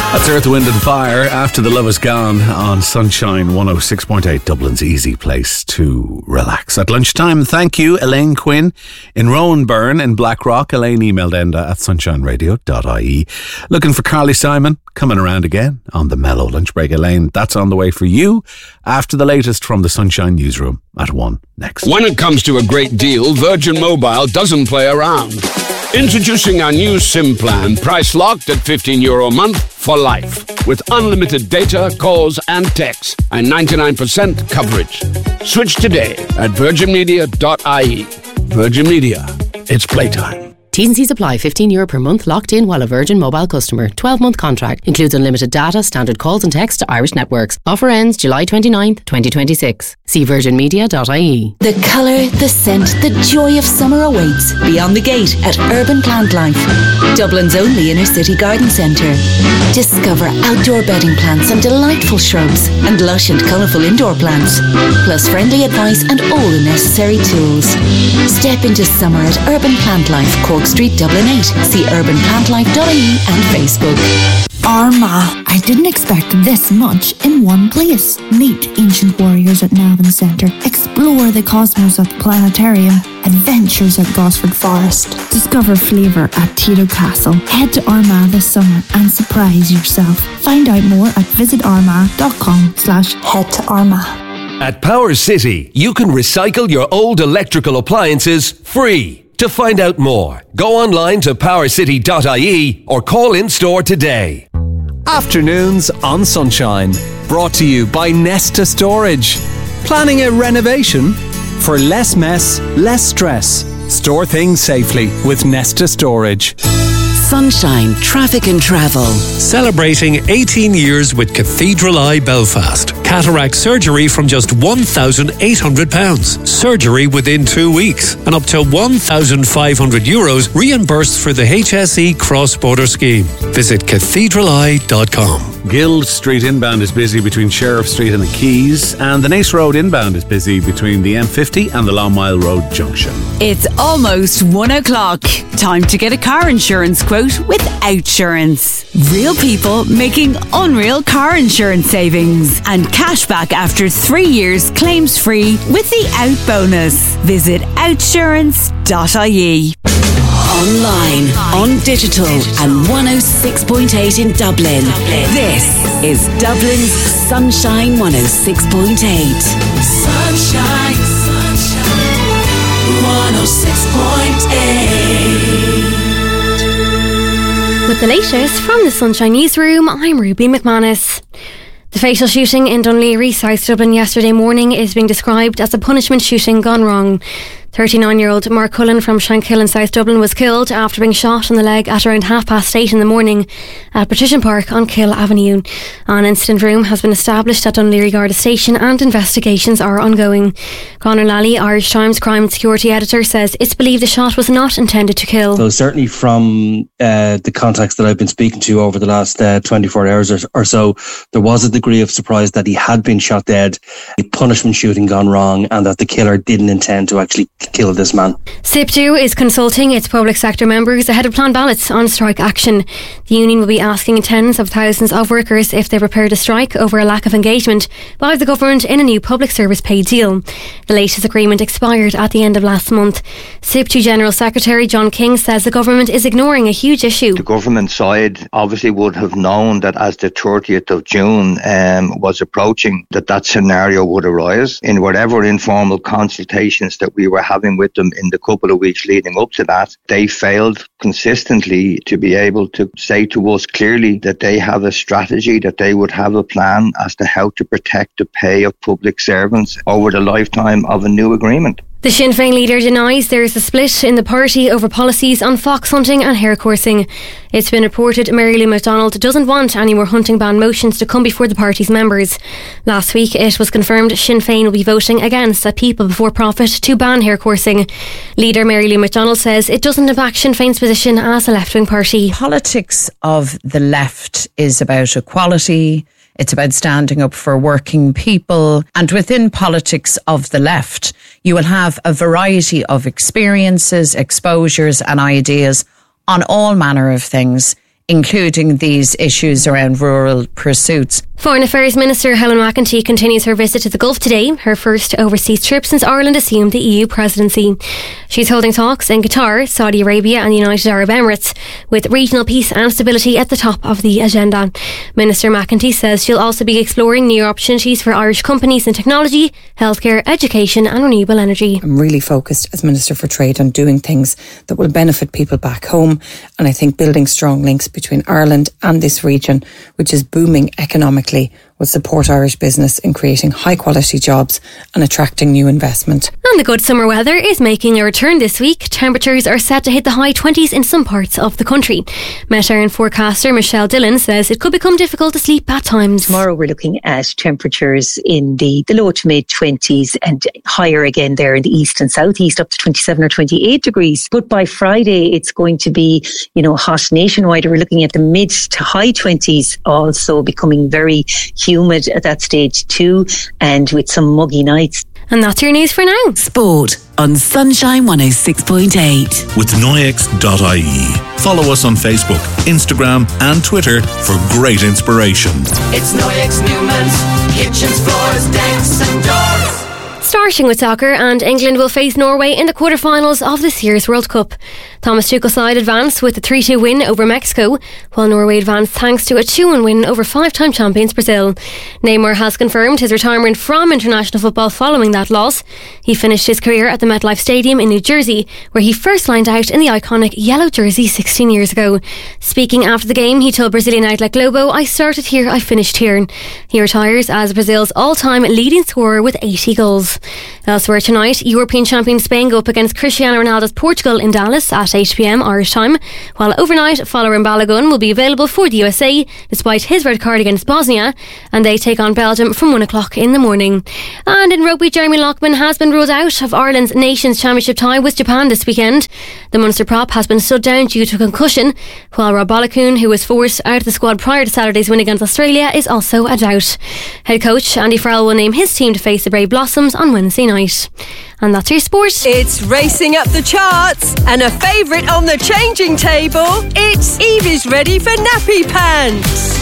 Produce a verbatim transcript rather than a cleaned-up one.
That's Earth, Wind and Fire, After the Love Is Gone, on Sunshine one oh six point eight, Dublin's easy place to relax. At lunchtime, thank you, Elaine Quinn in Rowanburn in Blackrock. Elaine emailed enda at sunshine radio dot I E. Looking for Carly Simon, coming around again on the mellow lunch break. Elaine, that's on the way for you after the latest from the Sunshine Newsroom at one next. When it comes to a great deal, Virgin Mobile doesn't play around. Introducing our new SIM plan, price locked at fifteen euro a month for life, with unlimited data, calls and texts, and ninety-nine percent coverage. Switch today at virgin media dot I E. Virgin Media, it's playtime. T's and C's apply. fifteen euro per month locked in while a Virgin Mobile customer. twelve month contract. Includes unlimited data, standard calls and texts to Irish networks. Offer ends July twenty-ninth, twenty twenty-six. See virgin media dot I E. The colour, the scent, the joy of summer awaits beyond the gate at Urban Plant Life, Dublin's only inner city garden centre. Discover outdoor bedding plants and delightful shrubs, and lush and colourful indoor plants, plus friendly advice and all the necessary tools. Step into summer at Urban Plant Life, Cork Street, Dublin eight. See urban plant life dot I E and Facebook. Armagh. I didn't expect this much in one place. Meet ancient warriors at Navan Centre. Explore the cosmos at the planetarium. Adventures at Gosford Forest. Discover flavour at Tito Castle. Head to Armagh this summer and surprise yourself. Find out more at visit armagh dot com slash head to Armagh. At Power City, you can recycle your old electrical appliances free. To find out more, go online to power city dot I E or call in store today. Afternoons on Sunshine, brought to you by Nesta Storage. Planning a renovation? For less mess, less stress. Store things safely with Nesta Storage. Sunshine Traffic and Travel. Celebrating eighteen years with Cathedral Eye Belfast. Cataract surgery from just one thousand eight hundred pounds. Surgery within two weeks. And up to one thousand five hundred euros reimbursed for the H S E cross-border scheme. Visit cathedral eye dot com. Guild Street inbound is busy between Sheriff Street and the Quays, and the Nace Road inbound is busy between the M fifty and the Long Mile Road junction. It's almost one o'clock. Time to get a car insurance quote with Outsurance. Real people making unreal car insurance savings and cashback after three years claims free with the Out bonus. Visit outsurance dot I E. Online, on digital, and one oh six point eight in Dublin. This is Dublin's Sunshine one oh six point eight. Sunshine, sunshine, one oh six point eight. With the latest from the Sunshine Newsroom, I'm Ruby McManus. The fatal shooting in Dunleary, South Dublin yesterday morning is being described as a punishment shooting gone wrong. thirty-nine-year-old Mark Cullen from Shankill in South Dublin was killed after being shot in the leg at around half past eight in the morning at Patrician Park on Kill Avenue. An incident room has been established at Dunleary Garda Station and investigations are ongoing. Conor Lally, Irish Times crime and security editor, says it's believed the shot was not intended to kill. So certainly from uh, the contacts that I've been speaking to over the last uh, twenty-four hours or, or so, there was a degree of surprise that he had been shot dead, a punishment shooting gone wrong, and that the killer didn't intend to actually kill this man. SIPTU is consulting its public sector members ahead of planned ballots on strike action. The union will be asking tens of thousands of workers if they're prepared to strike over a lack of engagement by the government in a new public service pay deal. The latest agreement expired at the end of last month. SIPTU General Secretary John King says the government is ignoring a huge issue. The government side obviously would have known that as the thirtieth of June um, was approaching, that that scenario would arise. In whatever informal consultations that we were having with them in the couple of weeks leading up to that, they failed consistently to be able to say to us clearly that they have a strategy, that they would have a plan as to how to protect the pay of public servants over the lifetime of a new agreement. The Sinn Féin leader denies there is a split in the party over policies on fox hunting and hare coursing. It's been reported Mary Lou McDonald doesn't want any more hunting ban motions to come before the party's members. Last week it was confirmed Sinn Féin will be voting against a People Before Profit to ban hare coursing. Leader Mary Lou McDonald says it doesn't impact Sinn Féin's position as a left-wing party. Politics of the left is about equality. It's about standing up for working people. And within politics of the left, you will have a variety of experiences, exposures and ideas on all manner of things. including these issues around rural pursuits. Foreign Affairs Minister Helen McEntee continues her visit to the Gulf today, her first overseas trip since Ireland assumed the E U presidency. She's holding talks in Qatar, Saudi Arabia and the United Arab Emirates, with regional peace and stability at the top of the agenda. Minister McEntee says she'll also be exploring new opportunities for Irish companies in technology, healthcare, education and renewable energy. I'm really focused as Minister for Trade on doing things that will benefit people back home, and I think building strong links between Ireland and this region, which is booming economically, will support Irish business in creating high quality jobs and attracting new investment. And the good summer weather is making a return this week. Temperatures are set to hit the high twenties in some parts of the country. Met Éireann forecaster Michelle Dillon says it could become difficult to sleep at times. Tomorrow we're looking at temperatures in the, the low to mid twenties and higher again there in the east and southeast, up to twenty-seven or twenty-eight degrees. But by Friday it's going to be, you know, hot nationwide. We're looking at the mid to high twenties, also becoming very humid at that stage too, and with some muggy nights. And that's your news for now. Sport on Sunshine one oh six point eight. With Noyex dot I E. Follow us on Facebook, Instagram and Twitter for great inspiration. It's Noyex Newman's kitchens, floors, decks and doors. Starting with soccer, and England will face Norway in the quarter-finals of this year's World Cup. Thomas Tuchel's side advanced with a three two win over Mexico, while Norway advanced thanks to a two one win over five-time champions Brazil. Neymar has confirmed his retirement from international football following that loss. He finished his career at the MetLife Stadium in New Jersey, where he first lined out in the iconic yellow jersey sixteen years ago. Speaking after the game, he told Brazilian outlet Globo, "I started here, I finished here." He retires as Brazil's all-time leading scorer with eighty goals. Elsewhere tonight, European champion Spain go up against Cristiano Ronaldo's Portugal in Dallas at eight p m Irish time, while overnight Folarin Balogun will be available for the U S A despite his red card against Bosnia, and they take on Belgium from one o'clock in the morning. And in rugby, Jeremy Loughman has been ruled out of Ireland's Nations Championship tie with Japan this weekend. The Munster prop has been stood down due to concussion, while Rob Balogun, who was forced out of the squad prior to Saturday's win against Australia, is also a doubt. Head coach Andy Farrell will name his team to face the Brave Blossoms on Wednesday night. And that's your sport. It's racing up the charts and a favourite on the changing table. It's Evie's ready for nappy pants.